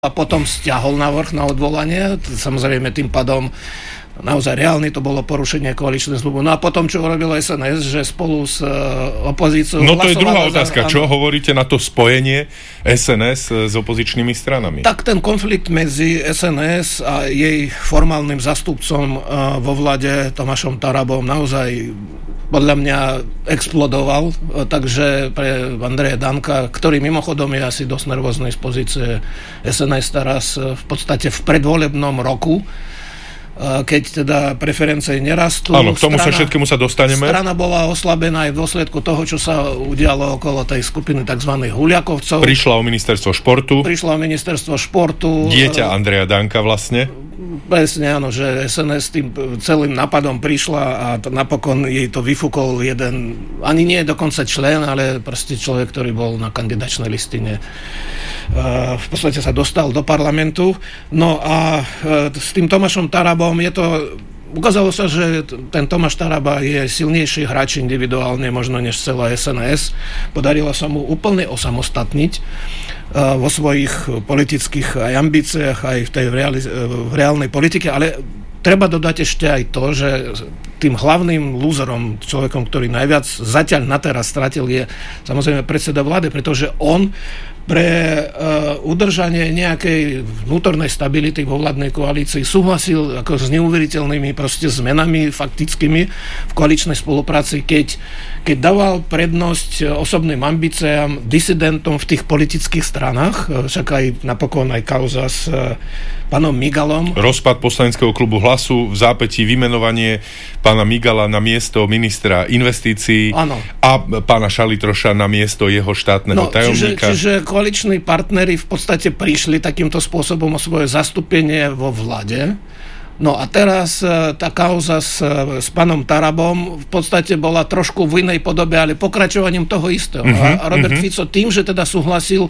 a potom stiahol návrh na odvolanie. Samozrejme tým pádom naozaj reálne to bolo porušenie koaličnej zmluvy. No a potom, čo urobilo SNS, že spolu s opozíciou... No to je druhá otázka. Čo hovoríte na to spojenie SNS s opozičnými stranami? Tak ten konflikt medzi SNS a jej formálnym zastupcom vo vláde Tomášom Tarabom naozaj podľa mňa explodoval, takže pre Andreja Danka, ktorý mimochodom je asi dosť nervózny z pozície SNS teraz v podstate v predvolebnom roku, keď teda preferencie nerastú. Áno, k tomu všetkému sa dostaneme. Strana bola oslabená aj v dôsledku toho, čo sa udialo okolo tej skupiny tzv. Huliakovcov. Prišla o ministerstvo športu. Dieťa Andreja Danka vlastne. Presne, áno, že SNS tým celým nápadom prišla a napokon jej to vyfúkol jeden, ani nie dokonca člen, ale proste človek, ktorý bol na kandidačnej listine. V podstate sa dostal do parlamentu. No a s tým Tomášom Tarabom ukázalo sa, že ten Tomáš Taraba je silnejší hráč individuálne možno než celá SNS. Podarilo sa mu úplne osamostatniť vo svojich politických aj ambíciách, aj v reálnej politike, ale treba dodať ešte aj to, že tým hlavným lúzerom, človekom, ktorý najviac zatiaľ na teraz stratil, je samozrejme predseda vlády, pretože on pre udržanie nejakej vnútornej stability vo vládnej koalícii súhlasil ako s neuveriteľnými proste zmenami faktickými v koaličnej spolupráci, keď dával prednosť osobným ambíciám, disidentom v tých politických stranách, však aj napokon aj kauza s pánom Migalom. Rozpad poslaneckého klubu Hlasu, v zápätí vymenovanie pána Migala na miesto ministra investícií. Áno. A pána Šalitroša na miesto jeho štátneho tajomníka. Čiže koaliční partneri v podstate prišli takýmto spôsobom o svoje zastúpenie vo vláde. No a teraz tá kauza s pánom Tarabom v podstate bola trošku v inej podobe, ale pokračovaním toho istého. A Robert Fico tým, že teda súhlasil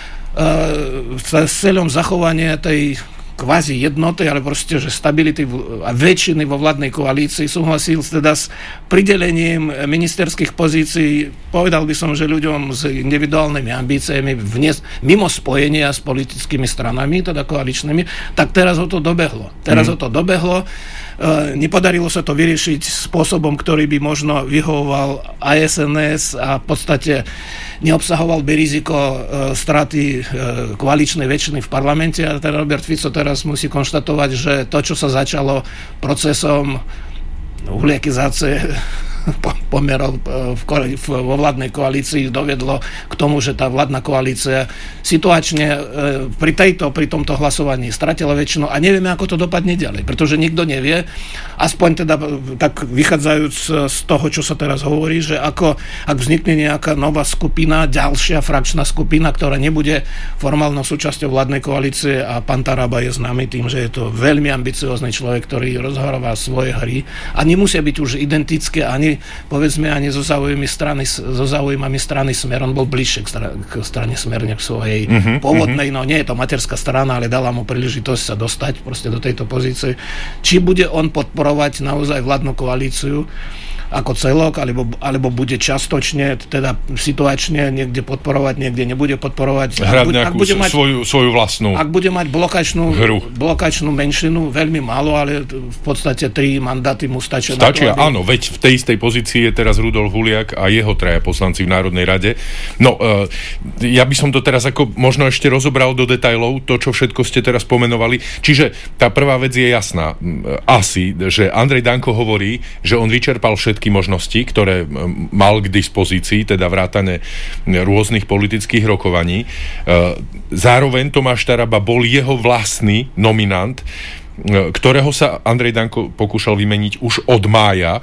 s cieľom zachovania tej kvázi jednoty, ale proste, že stability a väčšiny vo vládnej koalícii, súhlasil teda s pridelením ministerských pozícií, povedal by som, že ľuďom s individuálnymi ambíciami mimo spojenia s politickými stranami, teda koaličnými, tak teraz ho to dobehlo. Nepodarilo sa to vyriešiť spôsobom, ktorý by možno vyhovoval aj SNS a v podstate neobsahoval by riziko straty koaličnej väčšiny v parlamente. A teda Robert Fico teraz musí konštatovať, že to, čo sa začalo procesom huliakizácie pomerov vo vládnej koalícii, dovedlo k tomu, že tá vládna koalícia situačne pri tomto hlasovaní stratila väčšinu a nevieme, ako to dopadne ďalej, pretože nikto nevie, aspoň teda tak vychádzajúc z toho, čo sa teraz hovorí, že ak vznikne nejaká nová skupina, ďalšia frakčná skupina, ktorá nebude formálnou súčasťou vládnej koalície, a pán Taraba je známy tým, že je to veľmi ambiciózny človek, ktorý rozhráva svoje hry a nemusia byť už identické ani so záujmami strany Smer. On bol bližšie k strane Smer než svojej pôvodnej, no nie je to materská strana, ale dala mu príležitosť sa dostať proste do tejto pozície. Či bude on podporovať naozaj vládnu koalíciu ako celok, alebo bude častočne, teda situačne niekde podporovať, niekde nebude podporovať. Hrať nejakú svoju vlastnú. Ak bude mať blokačnú menšinu, veľmi málo, ale v podstate 3 mandáty mu stačia. Stačia, áno, veď v tej istej pozícii je teraz Rudolf Huliak a jeho 3 poslanci v Národnej rade. No, ja by som to teraz ako možno ešte rozobral do detailov, to, čo všetko ste teraz pomenovali. Čiže tá prvá vec je jasná. Asi, že Andrej Danko hovorí, že on vyčerpal všetky možnosti, ktoré mal k dispozícii, teda vrátane rôznych politických rokovaní. Zároveň Tomáš Taraba bol jeho vlastný nominant, ktorého sa Andrej Danko pokúšal vymeniť už od mája.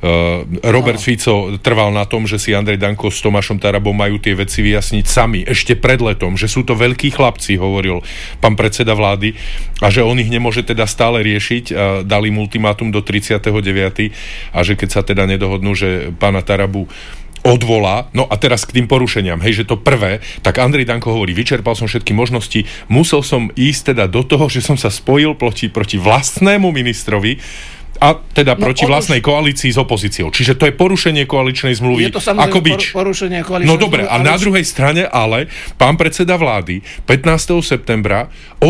Robert Fico trval na tom, že si Andrej Danko s Tomášom Tarabom majú tie veci vyjasniť sami, ešte pred letom, že sú to veľkí chlapci, hovoril pán predseda vlády, a že on ich nemôže teda stále riešiť. Dali mu ultimátum do 39. a že keď sa teda nedohodnú, že pána Tarabu odvolá. No a teraz k tým porušeniam, že to prvé, tak Andrej Danko hovorí, vyčerpal som všetky možnosti, musel som ísť teda do toho, že som sa spojil proti vlastnému ministrovi A teda proti vlastnej koalícii s opozíciou. Čiže to je porušenie koaličnej zmluvy. Je to samozrejme porušenie koaličnej zmluvy. No dobre, a na druhej strane ale pán predseda vlády 15. septembra